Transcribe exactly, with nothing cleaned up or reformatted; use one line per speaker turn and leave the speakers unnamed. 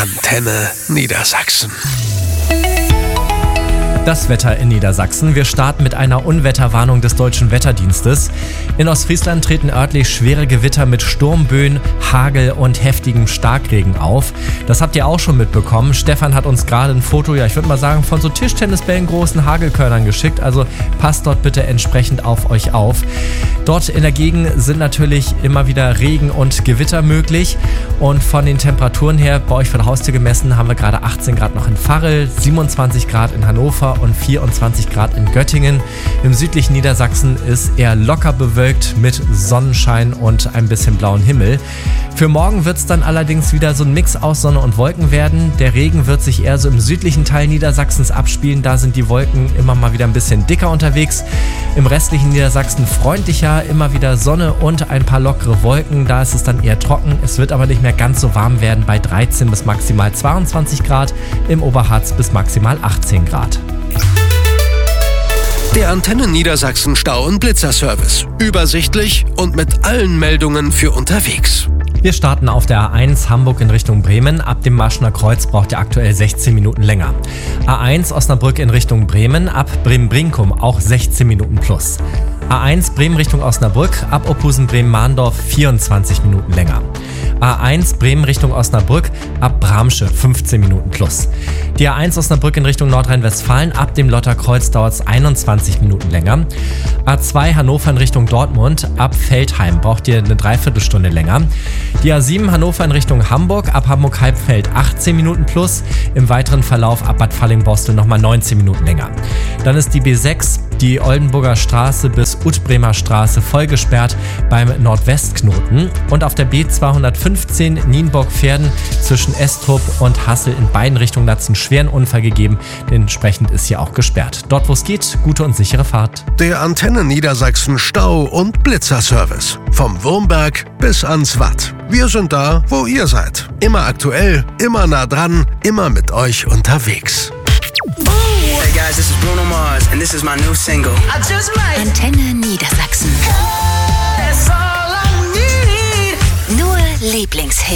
Antenne Niedersachsen.
Das Wetter in Niedersachsen. Wir starten mit einer Unwetterwarnung des Deutschen Wetterdienstes. In Ostfriesland treten örtlich schwere Gewitter mit Sturmböen, Hagel und heftigem Starkregen auf. Das habt ihr auch schon mitbekommen. Stefan hat uns gerade ein Foto, ja ich würde mal sagen, von so Tischtennisbällen großen Hagelkörnern geschickt. Also passt dort bitte entsprechend auf euch auf. Dort in der Gegend sind natürlich immer wieder Regen und Gewitter möglich. Und von den Temperaturen her, bei euch vor der Haustür gemessen, haben wir gerade achtzehn Grad noch in Varel, siebenundzwanzig Grad in Hannover und vierundzwanzig Grad in Göttingen. Im südlichen Niedersachsen ist eher locker bewölkt mit Sonnenschein und ein bisschen blauen Himmel. Für morgen wird es dann allerdings wieder so ein Mix aus Sonne und Wolken werden. Der Regen wird sich eher so im südlichen Teil Niedersachsens abspielen. Da sind die Wolken immer mal wieder ein bisschen dicker unterwegs. Im restlichen Niedersachsen freundlicher, immer wieder Sonne und ein paar lockere Wolken. Da ist es dann eher trocken. Es wird aber nicht mehr ganz so warm werden bei dreizehn bis maximal zweiundzwanzig Grad. Im Oberharz bis maximal achtzehn Grad.
Der Antenne Niedersachsen Stau- und Blitzerservice. Übersichtlich und mit allen Meldungen für unterwegs.
Wir starten auf der A eins Hamburg in Richtung Bremen. Ab dem Marschner Kreuz braucht ihr aktuell sechzehn Minuten länger. A eins Osnabrück in Richtung Bremen, ab Bremen-Brinkum auch sechzehn Minuten plus. A eins Bremen Richtung Osnabrück, ab Opusen-Bremen-Mahndorf vierundzwanzig Minuten länger. A eins Bremen Richtung Osnabrück, ab Bramsche fünfzehn Minuten plus. Die A eins Osnabrück in Richtung Nordrhein-Westfalen, ab dem Lotterkreuz dauert es einundzwanzig Minuten länger. A zwei Hannover in Richtung Dortmund, ab Veltheim braucht ihr eine Dreiviertelstunde länger. Die A sieben Hannover in Richtung Hamburg, ab Hamburg-Halbfeld achtzehn Minuten plus. Im weiteren Verlauf ab Bad Falling-Bostel nochmal neunzehn Minuten länger. Dann ist die B sechs, die Oldenburger Straße bis Utbremer Straße voll gesperrt beim Nordwestknoten. Und auf der B zweihundertfünfzehn Nienburg-Pferden zwischen Estrup und Hassel in beiden Richtungen hat es einen schweren Unfall gegeben. Entsprechend ist hier auch gesperrt. Dort, wo es geht, gute und sichere Fahrt.
Der Antenne Niedersachsen Stau- und Blitzerservice. Vom Wurmberg bis ans Watt. Wir sind da, wo ihr seid. Immer aktuell, immer nah dran, immer mit euch unterwegs.
Hey guys, this is Bruno Mars and this is my new single. I just might.
Antenne Niedersachsen.
That's all I need.
Nur Lieblingshits.